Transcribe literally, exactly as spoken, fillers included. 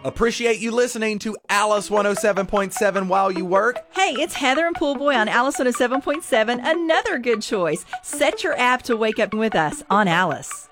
Appreciate you listening to Alice one oh seven point seven while you work. Hey, it's Heather and Poolboy on Alice one oh seven point seven. Another good choice. Set your app to wake up with us on Alice.